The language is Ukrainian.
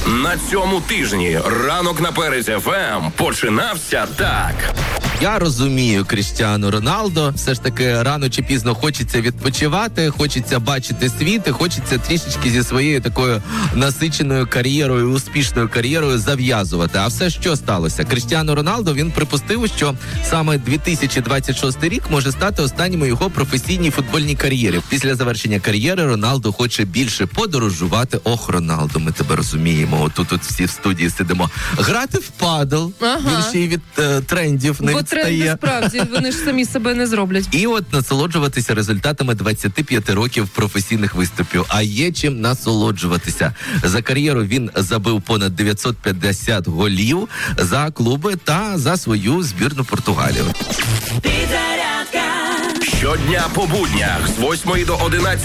На цьому тижні ранок на Перець ФМ починався так. Я розумію Кріштіану Роналдо. Все ж таки рано чи пізно хочеться відпочивати, хочеться бачити світ і хочеться трішечки зі своєю такою насиченою кар'єрою, успішною кар'єрою зав'язувати. А все що сталося? Кріштіану Роналдо, він припустив, що саме 2026 рік може стати останнім у його професійній футбольній кар'єрі. Після завершення кар'єри Роналдо хоче більше подорожувати. Ох, Роналдо, ми тебе розуміємо. Отут всі в студії сидимо. Грати в падл. Він ще й від трендів не відстає. Тренди, справді, вони ж самі себе не зроблять. І от насолоджуватися результатами 25 років професійних виступів. А є чим насолоджуватися. За кар'єру він забив понад 950 голів за клуби та за свою збірну Португалію. Щодня по буднях з 8 до 11